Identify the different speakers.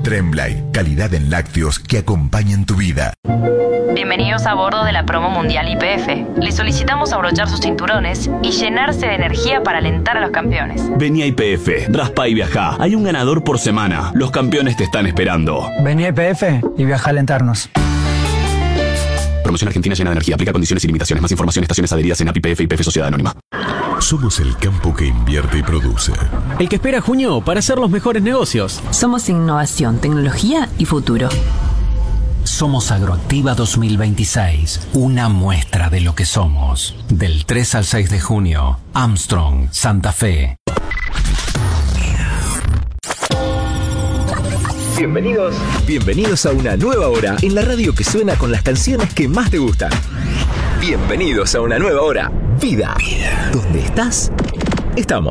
Speaker 1: Tremblay, calidad en lácteos que acompañan tu vida.
Speaker 2: Bienvenidos a bordo de la promo mundial YPF. Les solicitamos abrochar sus cinturones y llenarse de energía para alentar a los campeones.
Speaker 3: Vení a YPF, raspa y viajá. Hay un ganador por semana. Los campeones te están esperando.
Speaker 4: Vení a YPF y viaja a alentarnos.
Speaker 3: Promoción Argentina llena de energía. Aplica condiciones y limitaciones. Más información, estaciones adheridas en API, YPF y YPF Sociedad Anónima.
Speaker 1: Somos el campo que invierte y produce.
Speaker 5: El que espera junio para hacer los mejores negocios.
Speaker 6: Somos innovación, tecnología y futuro.
Speaker 7: Somos Agroactiva 2026, una muestra de lo que somos. Del 3 al 6 de junio, Armstrong, Santa Fe.
Speaker 8: Bienvenidos a una nueva hora en la radio que suena con las canciones que más te gustan. Bienvenidos a una nueva hora. Vida. Donde estás, estamos.